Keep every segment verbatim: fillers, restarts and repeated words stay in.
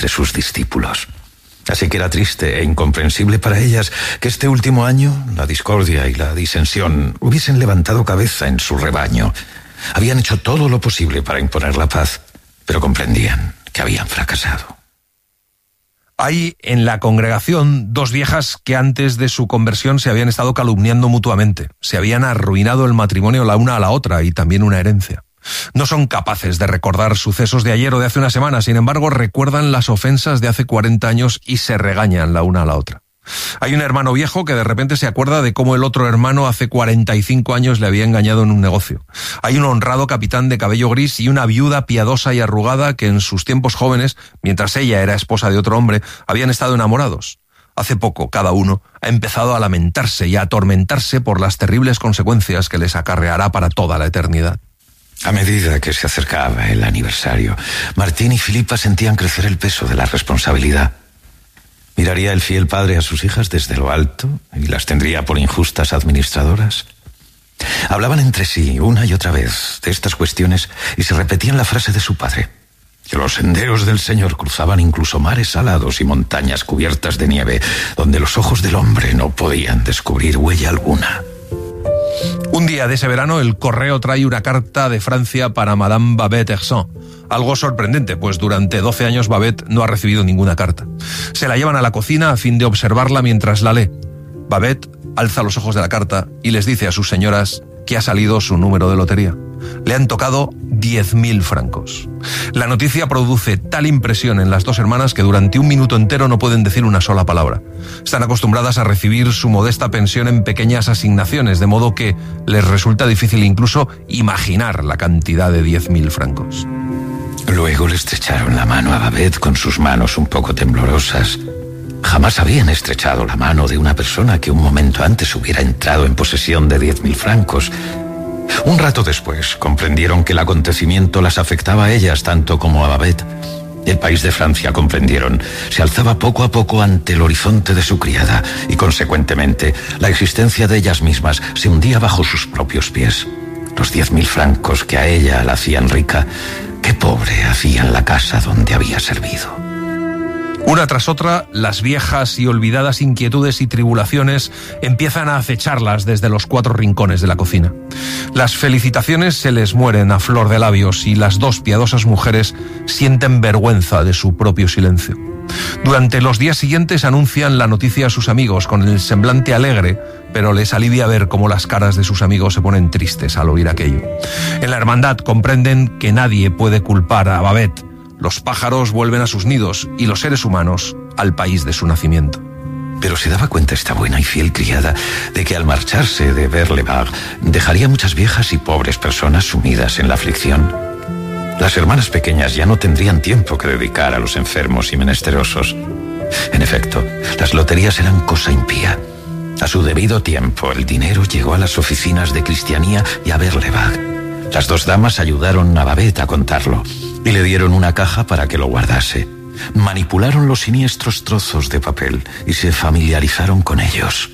entre sus discípulos. Así que era triste e incomprensible para ellas que este último año la discordia y la disensión hubiesen levantado cabeza en su rebaño. Habían hecho todo lo posible para imponer la paz, pero comprendían que habían fracasado. Hay en la congregación dos viejas que antes de su conversión se habían estado calumniando mutuamente. Se habían arruinado el matrimonio la una a la otra y también una herencia. No son capaces de recordar sucesos de ayer o de hace una semana, sin embargo recuerdan las ofensas de hace cuarenta años y se regañan la una a la otra. Hay un hermano viejo que de repente se acuerda de cómo el otro hermano hace cuarenta y cinco años le había engañado en un negocio. Hay un honrado capitán de cabello gris y una viuda piadosa y arrugada que en sus tiempos jóvenes, mientras ella era esposa de otro hombre, habían estado enamorados. Hace poco, cada uno ha empezado a lamentarse y a atormentarse por las terribles consecuencias que les acarreará para toda la eternidad. A medida que se acercaba el aniversario, Martín y Filipa sentían crecer el peso de la responsabilidad. ¿Miraría el fiel padre a sus hijas desde lo alto y las tendría por injustas administradoras? Hablaban entre sí una y otra vez de estas cuestiones y se repetían la frase de su padre, que los senderos del Señor cruzaban incluso mares salados y montañas cubiertas de nieve, donde los ojos del hombre no podían descubrir huella alguna. Un día de ese verano, el correo trae una carta de Francia para Madame Babet-Herson. Algo sorprendente, pues durante doce años Babet no ha recibido ninguna carta. Se la llevan a la cocina a fin de observarla mientras la lee. Babet alza los ojos de la carta y les dice a sus señoras que ha salido su número de lotería. Le han tocado diez mil francos. La noticia produce tal impresión en las dos hermanas que durante un minuto entero no pueden decir una sola palabra. Están acostumbradas a recibir su modesta pensión en pequeñas asignaciones, de modo que les resulta difícil incluso imaginar la cantidad de diez mil francos. Luego le estrecharon la mano a Babet con sus manos un poco temblorosas. Jamás habían estrechado la mano de una persona que un momento antes hubiera entrado en posesión de diez mil francos. Un rato después comprendieron que el acontecimiento las afectaba a ellas tanto como a Babet. El país de Francia, comprendieron, se alzaba poco a poco ante el horizonte de su criada y, consecuentemente, la existencia de ellas mismas se hundía bajo sus propios pies. Los diez mil francos que a ella la hacían rica, qué pobre hacían la casa donde había servido. Una tras otra, las viejas y olvidadas inquietudes y tribulaciones empiezan a acecharlas desde los cuatro rincones de la cocina. Las felicitaciones se les mueren a flor de labios y las dos piadosas mujeres sienten vergüenza de su propio silencio. Durante los días siguientes anuncian la noticia a sus amigos con el semblante alegre, pero les alivia ver cómo las caras de sus amigos se ponen tristes al oír aquello. En la hermandad comprenden que nadie puede culpar a Babet. Los pájaros vuelven a sus nidos y los seres humanos al país de su nacimiento. Pero se daba cuenta esta buena y fiel criada de que al marcharse de Berlebar dejaría muchas viejas y pobres personas sumidas en la aflicción. Las hermanas pequeñas ya no tendrían tiempo que dedicar a los enfermos y menesterosos. En efecto, las loterías eran cosa impía. A su debido tiempo, el dinero llegó a las oficinas de Cristianía y a Berlebar. Las dos damas ayudaron a Babet a contarlo y le dieron una caja para que lo guardase. Manipularon los siniestros trozos de papel y se familiarizaron con ellos.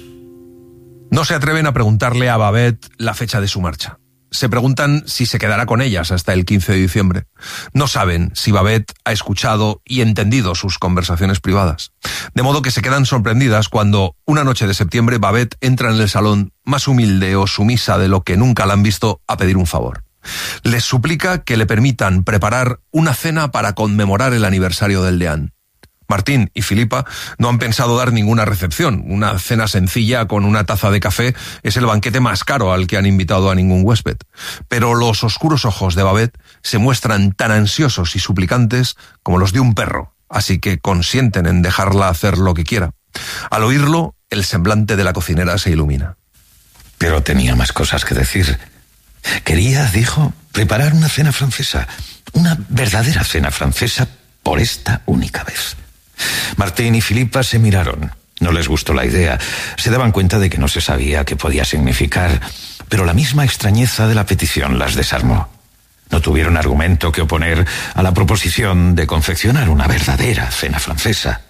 No se atreven a preguntarle a Babet la fecha de su marcha. Se preguntan si se quedará con ellas hasta el quince de diciembre. No saben si Babet ha escuchado y entendido sus conversaciones privadas. De modo que se quedan sorprendidas cuando, una noche de septiembre, Babet entra en el salón, más humilde o sumisa de lo que nunca la han visto, a pedir un favor. Les suplica que le permitan preparar una cena para conmemorar el aniversario del deán. Martín y Filipa no han pensado dar ninguna recepción. Una cena sencilla con una taza de café es el banquete más caro al que han invitado a ningún huésped. Pero los oscuros ojos de Babet se muestran tan ansiosos y suplicantes como los de un perro, así que consienten en dejarla hacer lo que quiera. Al oírlo, el semblante de la cocinera se ilumina. Pero tenía más cosas que decir. Quería, dijo, preparar una cena francesa, una verdadera cena francesa por esta única vez. Martín y Filipa se miraron. No les gustó la idea. Se daban cuenta de que no se sabía qué podía significar, pero la misma extrañeza de la petición las desarmó. No tuvieron argumento que oponer a la proposición de confeccionar una verdadera cena francesa.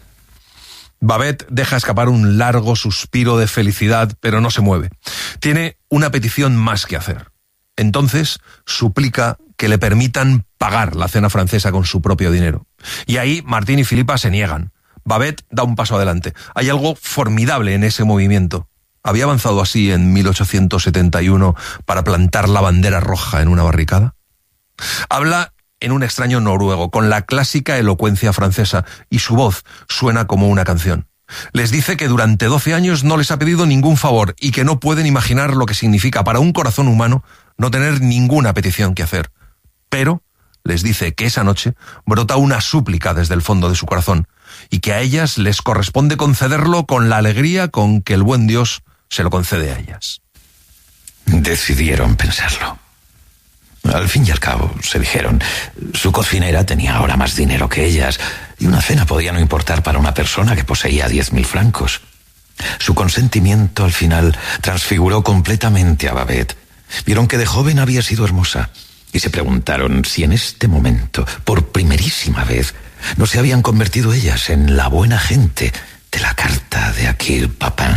Babet deja escapar un largo suspiro de felicidad, pero no se mueve. Tiene una petición más que hacer. Entonces suplica que le permitan pagar la cena francesa con su propio dinero. Y ahí Martín y Filipa se niegan. Babet da un paso adelante. Hay algo formidable en ese movimiento. ¿Había avanzado así en mil ochocientos setenta y uno para plantar la bandera roja en una barricada? Habla en un extraño noruego, con la clásica elocuencia francesa, y su voz suena como una canción. Les dice que durante doce años no les ha pedido ningún favor y que no pueden imaginar lo que significa para un corazón humano no tener ninguna petición que hacer. Pero les dice que esa noche brota una súplica desde el fondo de su corazón y que a ellas les corresponde concederlo con la alegría con que el buen Dios se lo concede a ellas. Decidieron pensarlo. Al fin y al cabo, se dijeron, su cocinera tenía ahora más dinero que ellas y una cena podía no importar para una persona que poseía diez mil francos. Su consentimiento al final transfiguró completamente a Babet. Vieron que de joven había sido hermosa y se preguntaron si en este momento, por primerísima vez, no se habían convertido ellas en la buena gente de la carta de Achille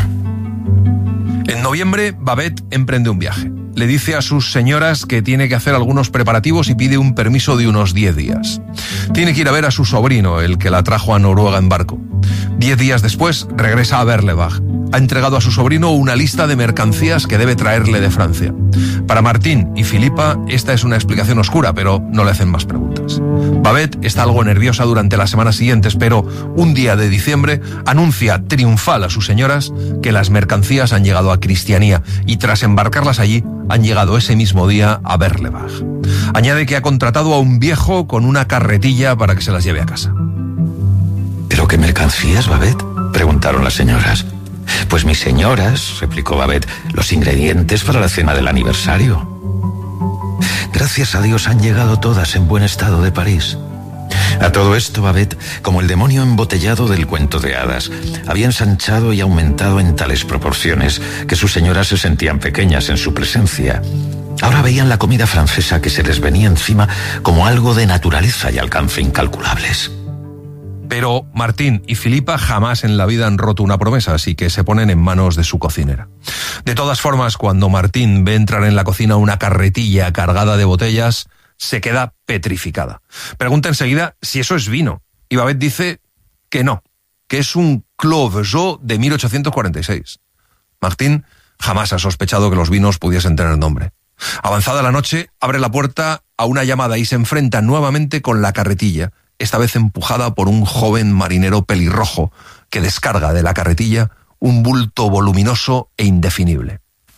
Papin. En noviembre, Babet emprende un viaje. Le dice a sus señoras que tiene que hacer algunos preparativos y pide un permiso de unos diez días. Tiene que ir a ver a su sobrino, el que la trajo a Noruega en barco. Diez días después, regresa a Berlebach. Ha entregado a su sobrino una lista de mercancías que debe traerle de Francia. Para Martín y Filipa, esta es una explicación oscura, pero no le hacen más preguntas. Babet está algo nerviosa durante las semanas siguientes, pero un día de diciembre anuncia triunfal a sus señoras que las mercancías han llegado a Cristianía y tras embarcarlas allí, han llegado ese mismo día a Berlebach. Añade que ha contratado a un viejo con una carretilla para que se las lleve a casa. ¿Pero qué mercancías, Babet?, preguntaron las señoras. Pues mis señoras, replicó Babet, los ingredientes para la cena del aniversario. Gracias a Dios han llegado todas en buen estado de París. A todo esto, Babet, como el demonio embotellado del cuento de hadas, había ensanchado y aumentado en tales proporciones que sus señoras se sentían pequeñas en su presencia. Ahora veían la comida francesa que se les venía encima como algo de naturaleza y alcance incalculables. Pero Martín y Filipa jamás en la vida han roto una promesa, así que se ponen en manos de su cocinera. De todas formas, cuando Martín ve entrar en la cocina una carretilla cargada de botellas, se queda petrificada. Pregunta enseguida si eso es vino, y Babet dice que no, que es un Clos Veugeot de mil ochocientos cuarenta y seis. Martín jamás ha sospechado que los vinos pudiesen tener nombre. Avanzada la noche, abre la puerta a una llamada y se enfrenta nuevamente con la carretilla, esta vez empujada por un joven marinero pelirrojo que descarga de la carretilla un bulto voluminoso e indefinible.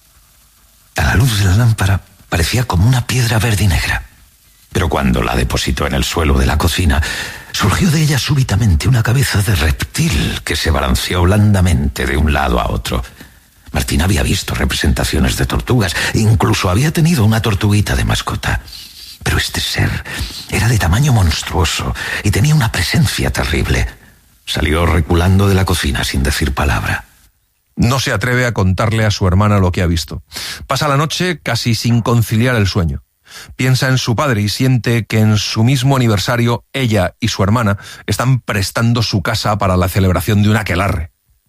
A la luz de la lámpara parecía como una piedra verde y negra, pero cuando la depositó en el suelo de la cocina, surgió de ella súbitamente una cabeza de reptil que se balanceó blandamente de un lado a otro. Martín había visto representaciones de tortugas, incluso había tenido una tortuguita de mascota. Pero este ser era de tamaño monstruoso y tenía una presencia terrible. Salió reculando de la cocina sin decir palabra. No se atreve a contarle a su hermana lo que ha visto. Pasa la noche casi sin conciliar el sueño. Piensa en su padre y siente que en su mismo aniversario ella y su hermana están prestando su casa para la celebración de un aquelarre.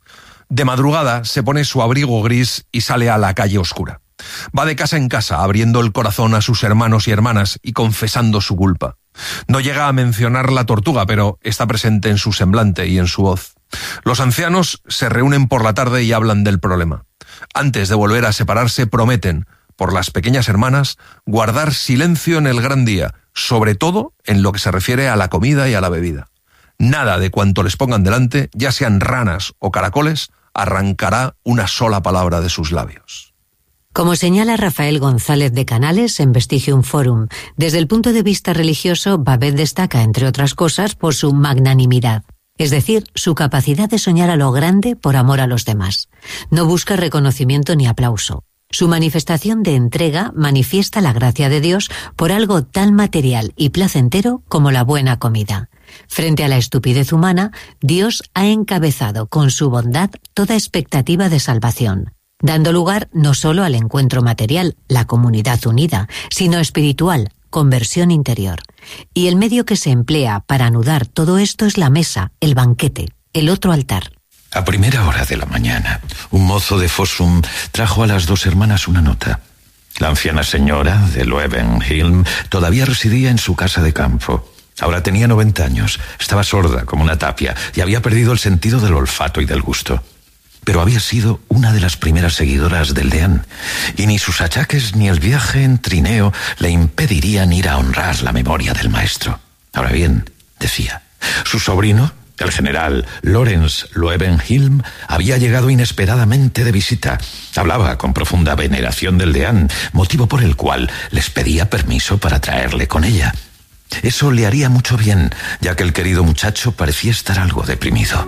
De madrugada se pone su abrigo gris y sale a la calle oscura. Va de casa en casa, abriendo el corazón a sus hermanos y hermanas y confesando su culpa. No llega a mencionar la tortuga, pero está presente en su semblante y en su voz. Los ancianos se reúnen por la tarde y hablan del problema. Antes de volver a separarse, prometen, por las pequeñas hermanas, guardar silencio en el gran día, sobre todo en lo que se refiere a la comida y a la bebida. Nada de cuanto les pongan delante, ya sean ranas o caracoles, arrancará una sola palabra de sus labios. Como señala Rafael González de Canales en Vestigium Forum, desde el punto de vista religioso, Babet destaca, entre otras cosas, por su magnanimidad, es decir, su capacidad de soñar a lo grande por amor a los demás. No busca reconocimiento ni aplauso. Su manifestación de entrega manifiesta la gracia de Dios por algo tan material y placentero como la buena comida. Frente a la estupidez humana, Dios ha encabezado con su bondad toda expectativa de salvación, dando lugar no solo al encuentro material, la comunidad unida, sino espiritual, conversión interior. Y el medio que se emplea para anudar todo esto es la mesa, el banquete, el otro altar. A primera hora de la mañana, un mozo de Fossum trajo a las dos hermanas una nota. La anciana señora de Löwenhielm todavía residía en su casa de campo. Ahora tenía noventa años, estaba sorda como una tapia y había perdido el sentido del olfato y del gusto. Pero había sido una de las primeras seguidoras del deán, y ni sus achaques ni el viaje en trineo le impedirían ir a honrar la memoria del maestro. Ahora bien, decía, su sobrino, el general Lorenz Löwenhielm, había llegado inesperadamente de visita. Hablaba con profunda veneración del deán, motivo por el cual les pedía permiso para traerle con ella. Eso le haría mucho bien, ya que el querido muchacho parecía estar algo deprimido.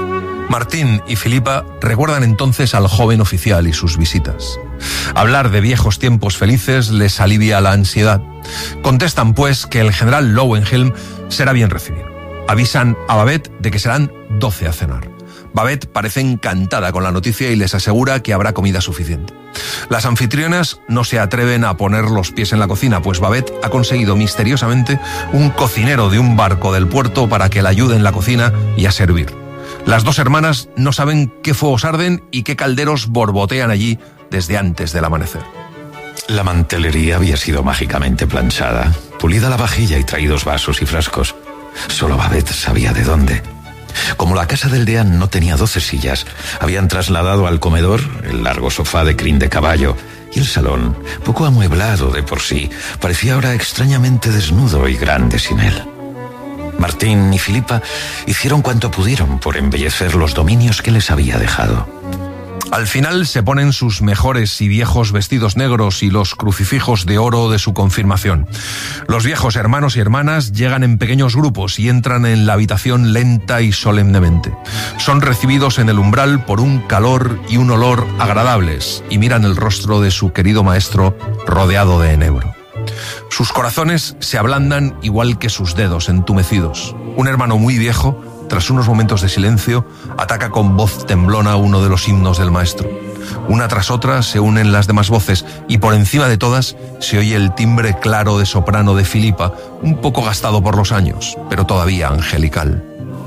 Martín y Filipa recuerdan entonces al joven oficial y sus visitas. Hablar de viejos tiempos felices les alivia la ansiedad. Contestan, pues, que el general Löwenhielm será bien recibido. Avisan a Babette de que serán doce a cenar. Babette parece encantada con la noticia y les asegura que habrá comida suficiente. Las anfitrionas no se atreven a poner los pies en la cocina, pues Babette ha conseguido misteriosamente un cocinero de un barco del puerto para que la ayude en la cocina y a servir. Las dos hermanas no saben qué fuegos arden y qué calderos borbotean allí desde antes del amanecer. La mantelería había sido mágicamente planchada, pulida la vajilla y traídos vasos y frascos. Solo Babette sabía de dónde. Como la casa del deán no tenía doce sillas, habían trasladado al comedor el largo sofá de crin de caballo, y el salón, poco amueblado de por sí, parecía ahora extrañamente desnudo y grande sin él. Martín y Filipa hicieron cuanto pudieron por embellecer los dominios que les había dejado. Al final se ponen sus mejores y viejos vestidos negros y los crucifijos de oro de su confirmación. Los viejos hermanos y hermanas llegan en pequeños grupos y entran en la habitación lenta y solemnemente. Son recibidos en el umbral por un calor y un olor agradables y miran el rostro de su querido maestro rodeado de enebro. Sus corazones se ablandan igual que sus dedos entumecidos. Un hermano muy viejo, tras unos momentos de silencio, ataca con voz temblona uno de los himnos del maestro. Una tras otra se unen las demás voces y por encima de todas se oye el timbre claro de soprano de Filipa, un poco gastado por los años, pero todavía angelical.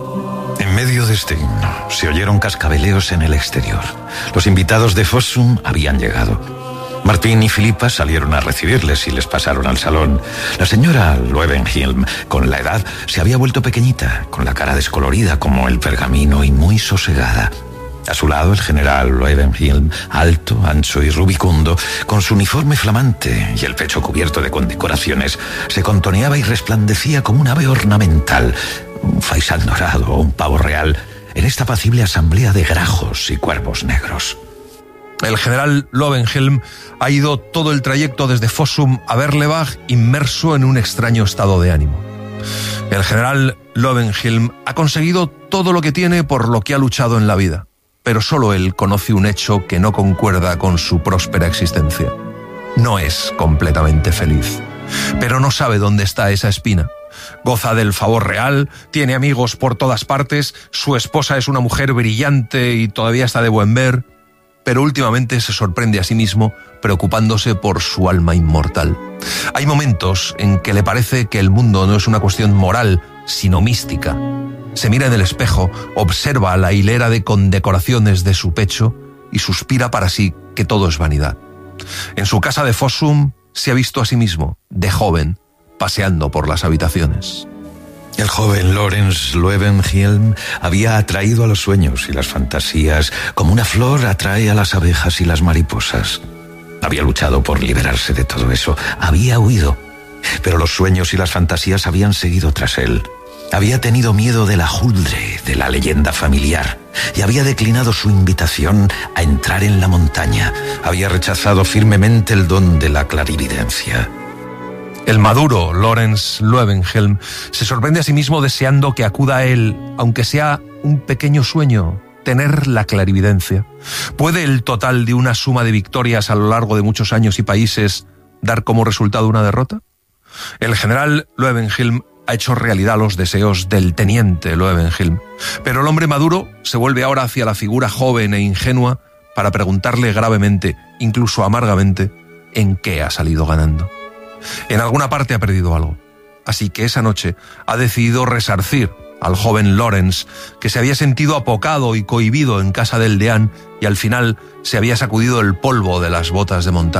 En medio de este himno se oyeron cascabeleos en el exterior. Los invitados de Fossum habían llegado. Martín y Filipa salieron a recibirles y les pasaron al salón. La señora Löwenhielm, con la edad, se había vuelto pequeñita, con la cara descolorida como el pergamino y muy sosegada. A su lado el general Löwenhielm, alto, ancho y rubicundo, con su uniforme flamante y el pecho cubierto de condecoraciones, se contoneaba y resplandecía como un ave ornamental, un faisán dorado o un pavo real, en esta apacible asamblea de grajos y cuervos negros. El general Löwenhielm ha ido todo el trayecto desde Fossum a Berlebach inmerso en un extraño estado de ánimo. El general Löwenhielm ha conseguido todo lo que tiene por lo que ha luchado en la vida, pero solo él conoce un hecho que no concuerda con su próspera existencia. No es completamente feliz, pero no sabe dónde está esa espina. Goza del favor real, tiene amigos por todas partes, su esposa es una mujer brillante y todavía está de buen ver, pero últimamente se sorprende a sí mismo preocupándose por su alma inmortal. Hay momentos en que le parece que el mundo no es una cuestión moral, sino mística. Se mira en el espejo, observa la hilera de condecoraciones de su pecho y suspira para sí que todo es vanidad. En su casa de Fossum se ha visto a sí mismo, de joven, paseando por las habitaciones. El joven Lorenz Löwenhielm había atraído a los sueños y las fantasías como una flor atrae a las abejas y las mariposas. Había luchado por liberarse de todo eso, había huido, pero los sueños y las fantasías habían seguido tras él. Había tenido miedo de la Huldre, de la leyenda familiar, y había declinado su invitación a entrar en la montaña. Había rechazado firmemente el don de la clarividencia. El maduro Lorenz Löwenhielm se sorprende a sí mismo deseando que acuda a él, aunque sea un pequeño sueño, tener la clarividencia. ¿Puede el total de una suma de victorias a lo largo de muchos años y países dar como resultado una derrota? El general Löwenhielm ha hecho realidad los deseos del teniente Löwenhielm, pero el hombre maduro se vuelve ahora hacia la figura joven e ingenua para preguntarle gravemente, incluso amargamente, en qué ha salido ganando. En alguna parte ha perdido algo, así que esa noche ha decidido resarcir al joven Lorenz, que se había sentido apocado y cohibido en casa del deán y al final se había sacudido el polvo de las botas de montar.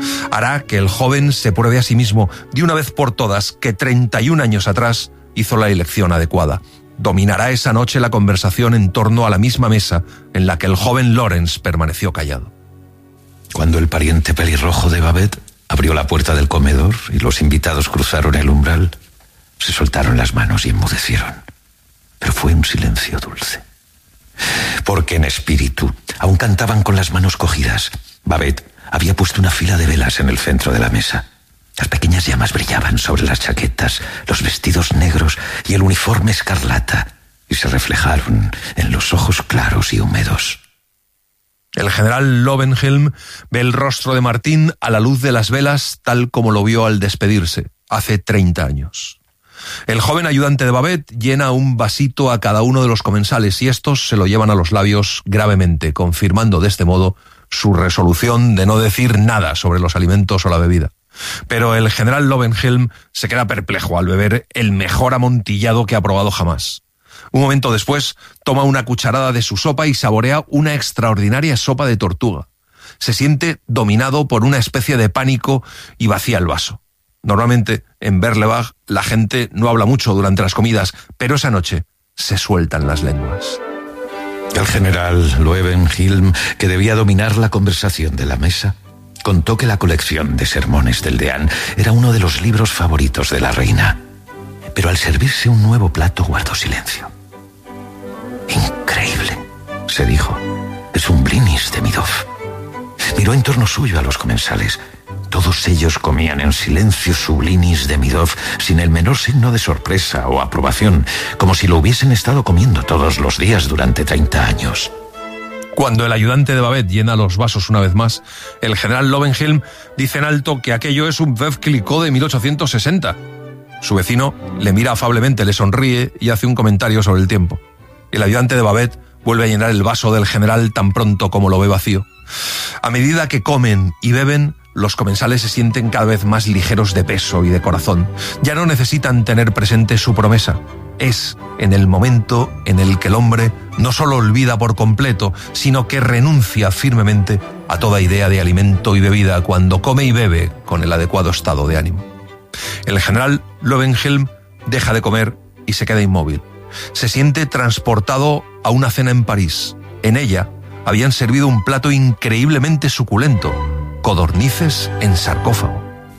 Hará que el joven se pruebe a sí mismo de una vez por todas que treinta y un años atrás hizo la elección adecuada. Dominará esa noche la conversación en torno a la misma mesa en la que el joven Lawrence permaneció callado. Cuando el pariente pelirrojo de Babette abrió la puerta del comedor y los invitados cruzaron el umbral, se soltaron las manos y enmudecieron. Pero fue un silencio dulce. Porque en espíritu aún cantaban con las manos cogidas. Babette había puesto una fila de velas en el centro de la mesa. Las pequeñas llamas brillaban sobre las chaquetas, los vestidos negros y el uniforme escarlata, y se reflejaron en los ojos claros y húmedos. El general Lovenhelm ve el rostro de Martín a la luz de las velas tal como lo vio al despedirse, hace treinta años. El joven ayudante de Babette llena un vasito a cada uno de los comensales y estos se lo llevan a los labios gravemente, confirmando de este modo su resolución de no decir nada sobre los alimentos o la bebida. Pero el general Lovenhelm se queda perplejo al beber el mejor amontillado que ha probado jamás. Un momento después, toma una cucharada de su sopa y saborea una extraordinaria sopa de tortuga. Se siente dominado por una especie de pánico y vacía el vaso. Normalmente, en Berlebach, la gente no habla mucho durante las comidas, pero esa noche se sueltan las lenguas. El general Lovenhelm, que debía dominar la conversación de la mesa, contó que la colección de sermones del deán era uno de los libros favoritos de la reina. Pero al servirse un nuevo plato guardó silencio. Increíble, se dijo. Es un blinis de Midov. Miró en torno suyo a los comensales. Todos ellos comían en silencio su blinis de Midov sin el menor signo de sorpresa o aprobación, como si lo hubiesen estado comiendo todos los días durante treinta años. Cuando el ayudante de Babette llena los vasos una vez más, el general Lovenhelm dice en alto que aquello es un Veuve Clicquot de mil ochocientos sesenta. Su vecino le mira afablemente, le sonríe y hace un comentario sobre el tiempo. El ayudante de Babette vuelve a llenar el vaso del general tan pronto como lo ve vacío. A medida que comen y beben, los comensales se sienten cada vez más ligeros de peso y de corazón. Ya no necesitan tener presente su promesa. Es en el momento en el que el hombre no solo olvida por completo, sino que renuncia firmemente a toda idea de alimento y bebida cuando come y bebe con el adecuado estado de ánimo. El general Lovenhelm deja de comer y se queda inmóvil. Se siente transportado a una cena en París. En ella habían servido un plato increíblemente suculento, codornices en sarcófago.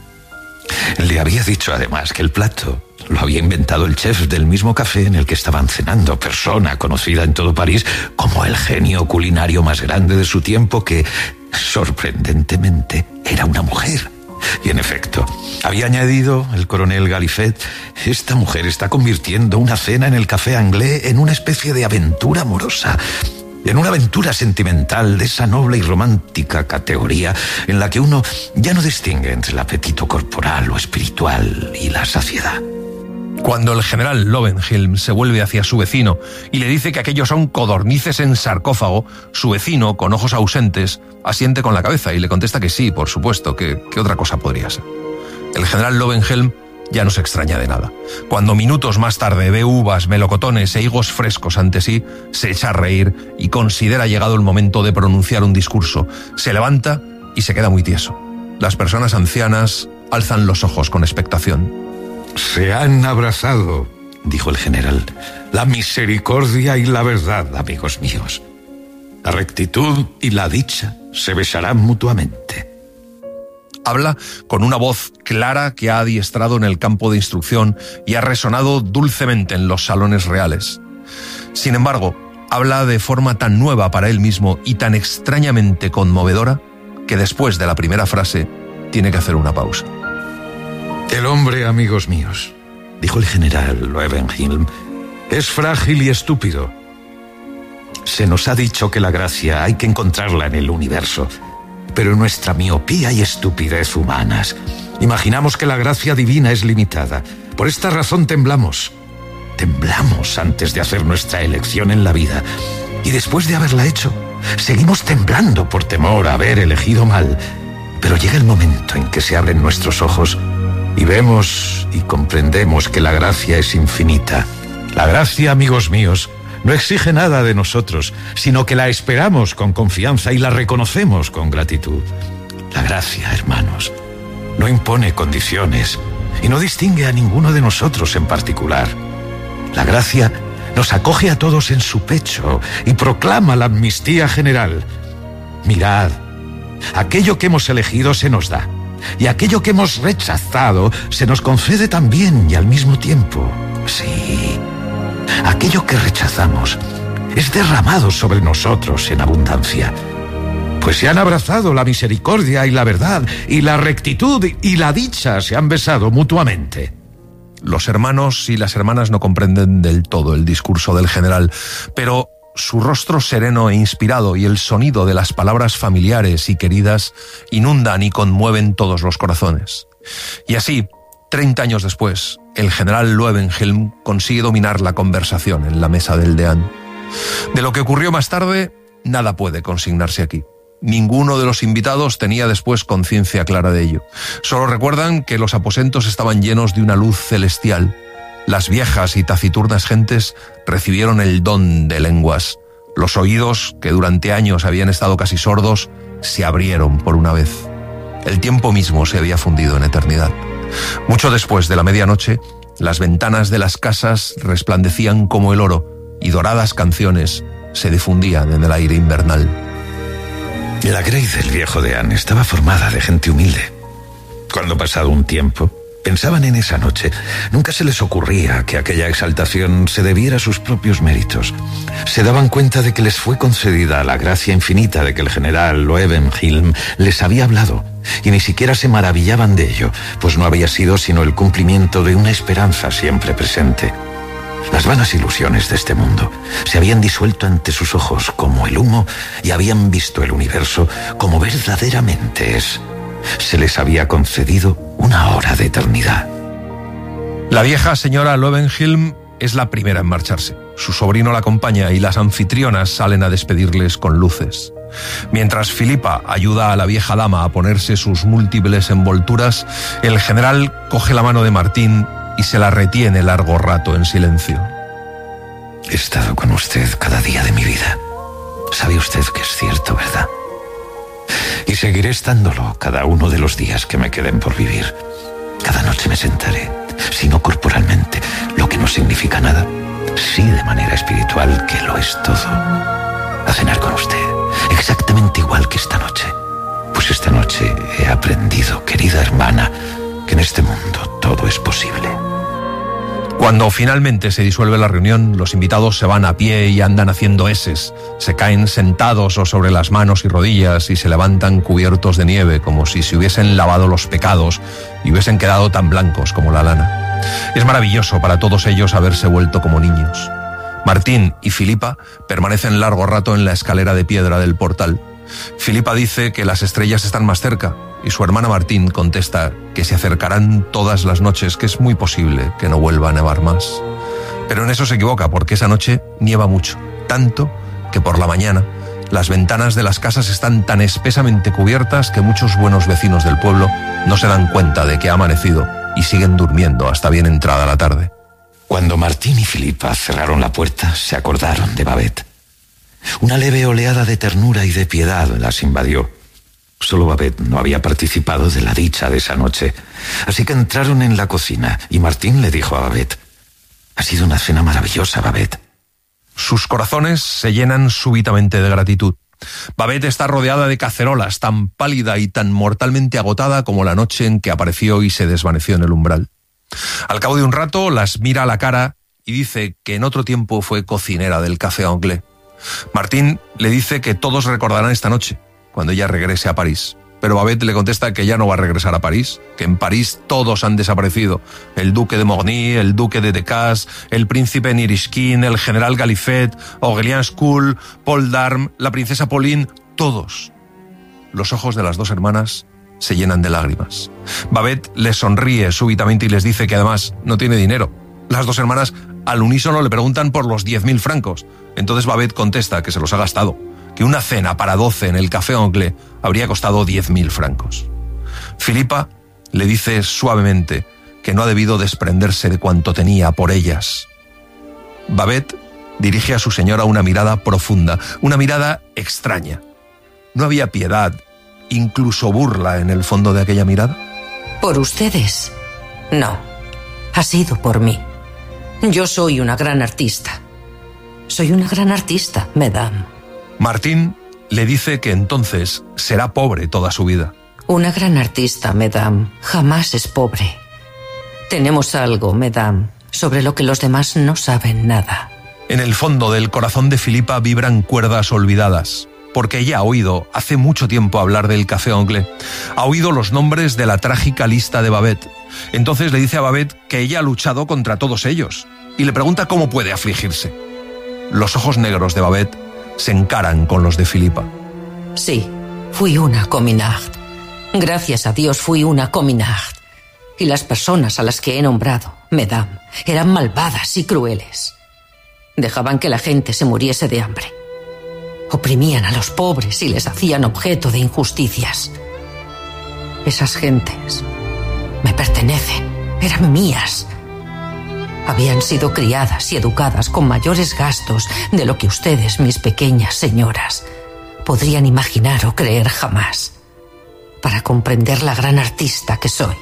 Le había dicho además que el plato lo había inventado el chef del mismo café en el que estaban cenando, persona conocida en todo París como el genio culinario más grande de su tiempo, que, sorprendentemente, era una mujer. Y en efecto, había añadido el coronel Galifet, esta mujer está convirtiendo una cena en el Café Anglais en una especie de aventura amorosa, en una aventura sentimental de esa noble y romántica categoría en la que uno ya no distingue entre el apetito corporal o espiritual y la saciedad. Cuando el general Lovenhelm se vuelve hacia su vecino y le dice que aquellos son codornices en sarcófago, su vecino, con ojos ausentes, asiente con la cabeza y le contesta que sí, por supuesto, que, que otra cosa podría ser. El general Lovenhelm ya no se extraña de nada. Cuando minutos más tarde ve uvas, melocotones e higos frescos ante sí, se echa a reír y considera llegado el momento de pronunciar un discurso. Se levanta y se queda muy tieso. Las personas ancianas alzan los ojos con expectación. Se han abrazado, dijo el general, la misericordia y la verdad, amigos míos. La rectitud y la dicha se besarán mutuamente. Habla con una voz clara que ha adiestrado en el campo de instrucción y ha resonado dulcemente en los salones reales. Sin embargo, habla de forma tan nueva para él mismo y tan extrañamente conmovedora que después de la primera frase tiene que hacer una pausa. El hombre, amigos míos, dijo el general Lovenhelm, es frágil y estúpido. Se nos ha dicho que la gracia hay que encontrarla en el universo, pero en nuestra miopía y estupidez humanas imaginamos que la gracia divina es limitada. Por esta razón temblamos. Temblamos antes de hacer nuestra elección en la vida. Y después de haberla hecho, seguimos temblando por temor a haber elegido mal. Pero llega el momento en que se abren nuestros ojos y vemos y comprendemos que la gracia es infinita. La gracia, amigos míos, no exige nada de nosotros, sino que la esperamos con confianza y la reconocemos con gratitud. La gracia, hermanos, no impone condiciones y no distingue a ninguno de nosotros en particular. La gracia nos acoge a todos en su pecho y proclama la amnistía general. Mirad, aquello que hemos elegido se nos da, y aquello que hemos rechazado se nos concede también y al mismo tiempo. Sí, aquello que rechazamos es derramado sobre nosotros en abundancia, pues se han abrazado la misericordia y la verdad, y la rectitud y la dicha se han besado mutuamente. Los hermanos y las hermanas no comprenden del todo el discurso del general, pero su rostro sereno e inspirado y el sonido de las palabras familiares y queridas inundan y conmueven todos los corazones. Y así, treinta años después, el general Loewenhielm consigue dominar la conversación en la mesa del deán. De lo que ocurrió más tarde, nada puede consignarse aquí. Ninguno de los invitados tenía después conciencia clara de ello. Solo recuerdan que los aposentos estaban llenos de una luz celestial. Las viejas y taciturnas gentes recibieron el don de lenguas. Los oídos, que durante años habían estado casi sordos, se abrieron por una vez. El tiempo mismo se había fundido en eternidad. Mucho después de la medianoche, las ventanas de las casas resplandecían como el oro y doradas canciones se difundían en el aire invernal. La grey del viejo deán estaba formada de gente humilde. Cuando pasado un tiempo pensaban en esa noche, nunca se les ocurría que aquella exaltación se debiera a sus propios méritos. Se daban cuenta de que les fue concedida la gracia infinita de que el general Loewenhielm les había hablado, y ni siquiera se maravillaban de ello, pues no había sido sino el cumplimiento de una esperanza siempre presente. Las vanas ilusiones de este mundo se habían disuelto ante sus ojos como el humo y habían visto el universo como verdaderamente es. Se les había concedido una hora de eternidad. La vieja señora Loewenhielm es la primera en marcharse. Su sobrino la acompaña y las anfitrionas salen a despedirles con luces. Mientras Filipa ayuda a la vieja dama a ponerse sus múltiples envolturas, el general coge la mano de Martín y se la retiene largo rato en silencio. He estado con usted cada día de mi vida. Sabe usted que es cierto, ¿verdad? Y seguiré estándolo cada uno de los días que me queden por vivir. Cada noche me sentaré, si no corporalmente, lo que no significa nada, sí de manera espiritual, que lo es todo, a cenar con usted, exactamente igual que esta noche. Pues esta noche he aprendido, querida hermana, que en este mundo todo es posible. Cuando finalmente se disuelve la reunión, los invitados se van a pie y andan haciendo eses. Se caen sentados o sobre las manos y rodillas y se levantan cubiertos de nieve como si se hubiesen lavado los pecados y hubiesen quedado tan blancos como la lana. Es maravilloso para todos ellos haberse vuelto como niños. Martín y Filipa permanecen largo rato en la escalera de piedra del portal. Filipa dice que las estrellas están más cerca y su hermana Martín contesta que se acercarán todas las noches, que es muy posible que no vuelva a nevar más. Pero en eso se equivoca, porque esa noche nieva mucho, tanto que por la mañana las ventanas de las casas están tan espesamente cubiertas que muchos buenos vecinos del pueblo no se dan cuenta de que ha amanecido y siguen durmiendo hasta bien entrada la tarde. Cuando Martín y Filipa cerraron la puerta, se acordaron de Babet. Una leve oleada de ternura y de piedad las invadió. Solo Babet no había participado de la dicha de esa noche. Así que entraron en la cocina y Martín le dijo a Babet: «Ha sido una cena maravillosa, Babet». Sus corazones se llenan súbitamente de gratitud. Babet está rodeada de cacerolas, tan pálida y tan mortalmente agotada como la noche en que apareció y se desvaneció en el umbral. Al cabo de un rato las mira a la cara y dice que en otro tiempo fue cocinera del Café Anglais. Martín le dice que todos recordarán esta noche, cuando ella regrese a París. Pero Babet le contesta que ya no va a regresar a París, que en París todos han desaparecido. El duque de Morny, el duque de Decazes, el príncipe Nirishkin, el general Galifet, Aurélien School, Paul d'Armes, la princesa Pauline, todos. Los ojos de las dos hermanas se llenan de lágrimas. Babet les sonríe súbitamente y les dice que además no tiene dinero. Las dos hermanas al unísono le preguntan por los diez mil francos. Entonces Babet contesta que se los ha gastado, que una cena para doce en el Café Anglais habría costado diez mil francos. Filipa le dice suavemente que no ha debido desprenderse de cuanto tenía por ellas. Babet dirige a su señora una mirada profunda, una mirada extraña. No había piedad incluso burla en el fondo de aquella mirada? ¿Por ustedes? No. Ha sido por mí. Yo soy una gran artista. Soy una gran artista, madame. Martín le dice que entonces será pobre toda su vida. Una gran artista, madame, jamás es pobre. Tenemos algo, madame, sobre lo que los demás no saben nada. En el fondo del corazón de Filipa vibran cuerdas olvidadas, porque ella ha oído hace mucho tiempo hablar del Café Anglais. Ha oído los nombres de la trágica lista de Babet. Entonces le dice a Babet que ella ha luchado contra todos ellos y le pregunta cómo puede afligirse. Los ojos negros de Babet se encaran con los de Filipa. Sí, fui una communard. Gracias a Dios fui una communard. Y las personas a las que he nombrado, madame, eran malvadas y crueles. Dejaban que la gente se muriese de hambre. Oprimían a los pobres y les hacían objeto de injusticias. Esas gentes me pertenecen, eran mías. Habían sido criadas y educadas con mayores gastos de lo que ustedes, mis pequeñas señoras, podrían imaginar o creer jamás, para comprender la gran artista que soy.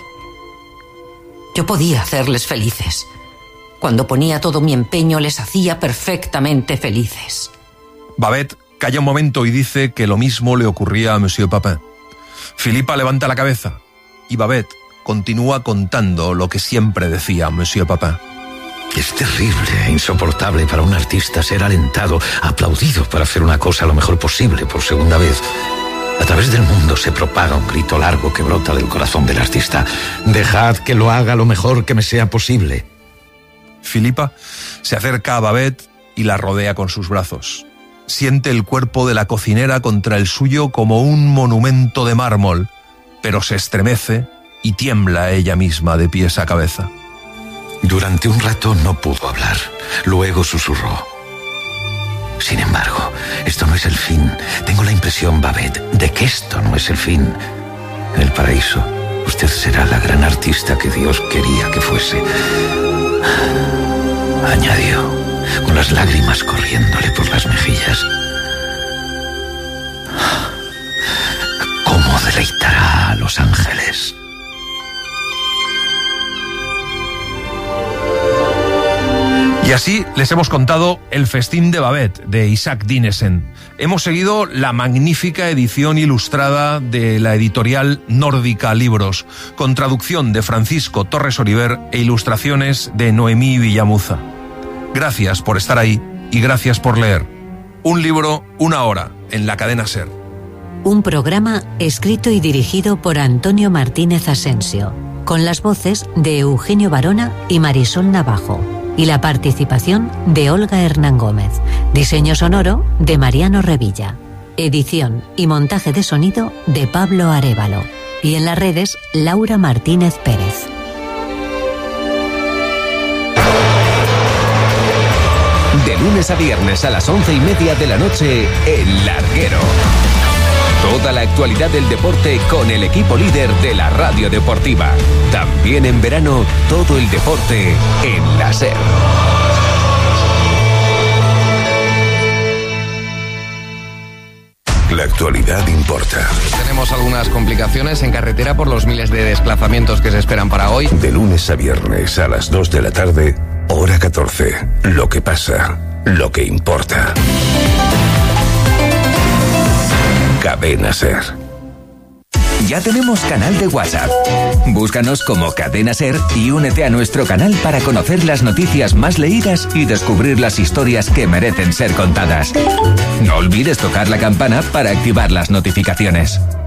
Yo podía hacerles felices. Cuando ponía todo mi empeño, les hacía perfectamente felices. Babet calla un momento y dice que lo mismo le ocurría a Monsieur Papin. Filipa levanta la cabeza y Babet continúa contando lo que siempre decía Monsieur Papin. Es terrible e insoportable para un artista ser alentado, aplaudido para hacer una cosa lo mejor posible por segunda vez. A través del mundo se propaga un grito largo que brota del corazón del artista. Dejad que lo haga lo mejor que me sea posible. Filipa se acerca a Babet y la rodea con sus brazos. Siente el cuerpo de la cocinera contra el suyo como un monumento de mármol, pero se estremece y tiembla ella misma de pies a cabeza. Durante un rato no pudo hablar. Luego susurró. Sin embargo, esto no es el fin. Tengo la impresión, Babet, de que esto no es el fin. En el paraíso, usted será la gran artista que Dios quería que fuese. Añadió, con las lágrimas corriéndole por las mejillas. ¿Cómo deleitará a los ángeles? Y así les hemos contado El festín de Babet, de Isaac Dinesen. Hemos seguido la magnífica edición ilustrada de la editorial Nórdica Libros, con traducción de Francisco Torres Oliver e ilustraciones de Noemí Villamuza. Gracias por estar ahí y gracias por leer. Un libro, una hora, en la cadena SER. Un programa escrito y dirigido por Antonio Martínez Asensio, con las voces de Eugenio Barona y Marisol Navajo, y la participación de Olga Hernán Gómez. Diseño sonoro de Mariano Revilla. Edición y montaje de sonido de Pablo Arévalo. Y en las redes, Laura Martínez Pérez. De lunes a viernes a las once y media de la noche, El Larguero. Toda la actualidad del deporte con el equipo líder de la radio deportiva. También en verano, todo el deporte en la SER. La actualidad importa. Tenemos algunas complicaciones en carretera por los miles de desplazamientos que se esperan para hoy. De lunes a viernes a las dos de la tarde, hora catorce. Lo que pasa, lo que importa. Cadena SER. Ya tenemos canal de WhatsApp. Búscanos como Cadena SER y únete a nuestro canal para conocer las noticias más leídas y descubrir las historias que merecen ser contadas. No olvides tocar la campana para activar las notificaciones.